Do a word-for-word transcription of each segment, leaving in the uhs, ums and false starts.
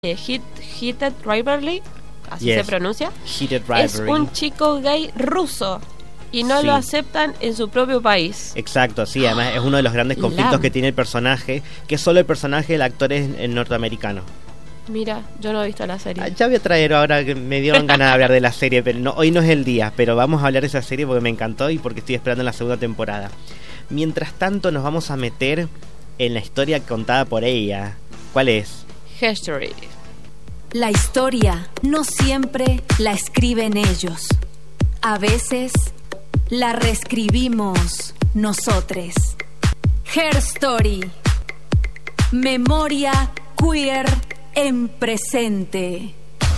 Hit, Heated Rivalry, así yes. se pronuncia. Heated Rivalry. Es un chico gay ruso y no sí. lo aceptan en su propio país. Exacto, sí, además es uno de los grandes conflictos Lam. que tiene el personaje, que solo el personaje del actor es el norteamericano. Mira, yo no he visto la serie. Ah, ya voy a traer ahora que me dieron ganas de hablar de la serie, pero no, hoy no es el día, pero vamos a hablar de esa serie porque me encantó y porque estoy esperando la segunda temporada. Mientras tanto nos vamos a meter en la historia contada por ella. ¿Cuál es? History. La historia no siempre la escriben ellos. A veces la reescribimos nosotros. Her Story. Memoria queer en presente.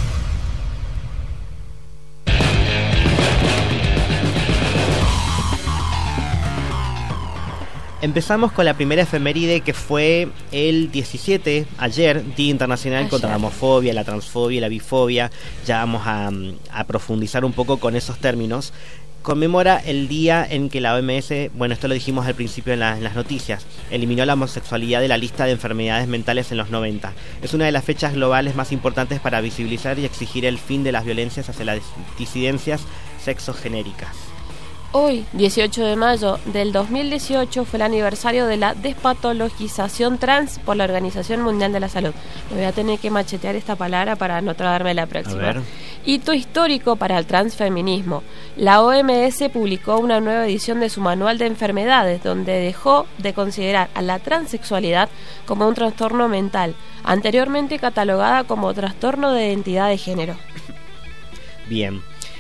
Empezamos con la primera efeméride, que fue el diecisiete, ayer, Día Internacional ayer. contra la homofobia, la transfobia y la bifobia. Ya vamos a, a profundizar un poco con esos términos. Conmemora el día en que la O M S, bueno, esto lo dijimos al principio en, la, en las noticias, eliminó la homosexualidad de la lista de enfermedades mentales en los noventa. Es una de las fechas globales más importantes para visibilizar y exigir el fin de las violencias hacia las disidencias sexogenéricas. Hoy, dieciocho de mayo del dos mil dieciocho, fue el aniversario de la despatologización trans por la Organización Mundial de la Salud. Me voy a tener que machetear esta palabra para no tragarme la próxima. Hito histórico para el transfeminismo. La O M S publicó una nueva edición de su manual de enfermedades, donde dejó de considerar a la transexualidad como un trastorno mental, anteriormente catalogada como trastorno de identidad de género. Bien.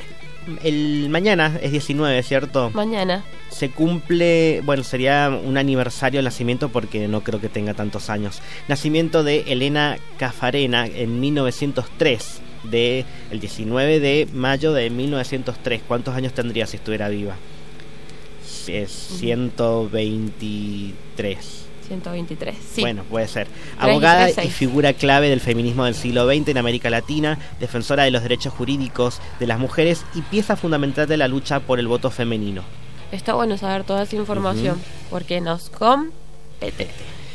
El mañana es diecinueve, ¿cierto? Mañana. Se cumple, bueno, sería un aniversario del nacimiento porque no creo que tenga tantos años. Nacimiento de Elena Caffarena en mil novecientos tres, de el diecinueve de mayo de mil novecientos tres. ¿Cuántos años tendría si estuviera viva? Es ciento veintitrés. ciento veintitrés, sí. Bueno, puede ser. Abogada y, y figura clave del feminismo del siglo veinte en América Latina, defensora de los derechos jurídicos de las mujeres y pieza fundamental de la lucha por el voto femenino. Está bueno saber toda esa información, uh-huh. porque nos compete.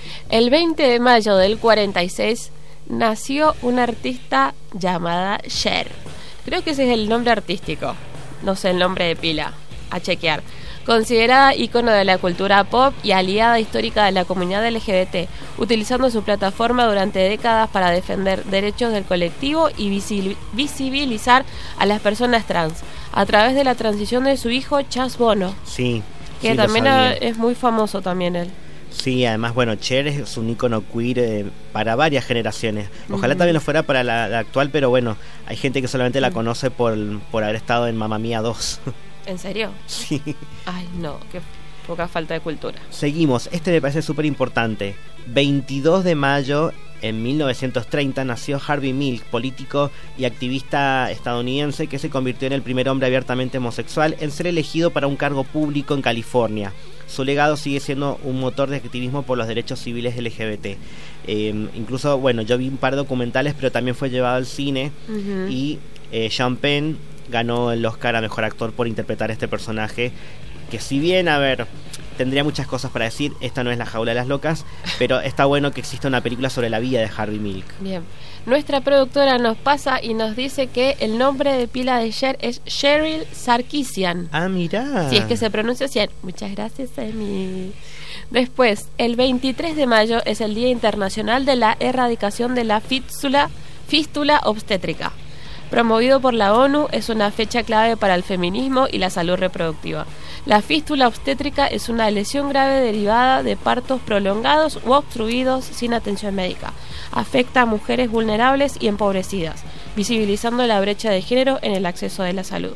El veinte de mayo del cuarenta y seis nació una artista llamada Cher. Creo que ese es el nombre artístico, no sé el nombre de pila, a chequear. Considerada ícono de la cultura pop y aliada histórica de la comunidad L G B T, utilizando su plataforma durante décadas para defender derechos del colectivo y visibilizar a las personas trans, a través de la transición de su hijo Chaz Bono. Sí, que sí, también es muy famoso también él. Sí, además, bueno, Cher es un ícono queer eh, para varias generaciones. Ojalá uh-huh. también lo fuera para la, la actual, pero bueno, hay gente que solamente uh-huh. la conoce por, por haber estado en Mamma Mía dos. ¿En serio? Sí. Ay, no, qué poca falta de cultura. Seguimos, este me parece súper importante. veintidós de mayo en mil novecientos treinta nació Harvey Milk, político y activista estadounidense que se convirtió en el primer hombre abiertamente homosexual en ser elegido para un cargo público en California. Su legado sigue siendo un motor de activismo por los derechos civiles L G B T. Eh, incluso, bueno, yo vi un par de documentales, pero también fue llevado al cine uh-huh. y eh, Sean Penn ganó el Oscar a Mejor Actor por interpretar a este personaje, que si bien, a ver, tendría muchas cosas para decir, esta no es La Jaula de las Locas, pero está bueno que exista una película sobre la vida de Harvey Milk. Bien, nuestra productora nos pasa y nos dice que el nombre de pila de Cher es Cheryl Sarkisian. Ah, mirá. Si es que se pronuncia así. Muchas gracias, Emi. Después, el veintitrés de mayo es el Día Internacional de la Erradicación de la Fístula, fístula obstétrica. Promovido por la ONU, es una fecha clave para el feminismo y la salud reproductiva. La fístula obstétrica es una lesión grave derivada de partos prolongados u obstruidos sin atención médica. Afecta a mujeres vulnerables y empobrecidas, visibilizando la brecha de género en el acceso a la salud.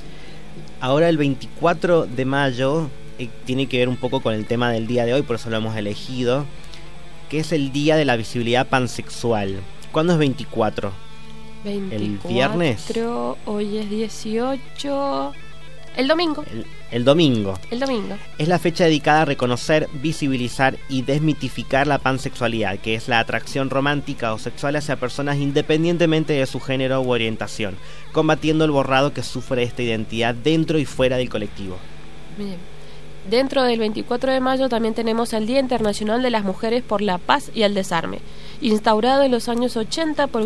Ahora el veinticuatro de mayo eh, tiene que ver un poco con el tema del día de hoy, por eso lo hemos elegido, que es el Día de la Visibilidad Pansexual. ¿Cuándo es veinticuatro? veinticuatro, ¿El viernes? Hoy es dieciocho. El domingo. El, el domingo. El domingo. Es la fecha dedicada a reconocer, visibilizar y desmitificar la pansexualidad, que es la atracción romántica o sexual hacia personas independientemente de su género u orientación, combatiendo el borrado que sufre esta identidad dentro y fuera del colectivo. Bien. Dentro del veinticuatro de mayo también tenemos el Día Internacional de las Mujeres por la Paz y el Desarme, instaurado en los años ochenta por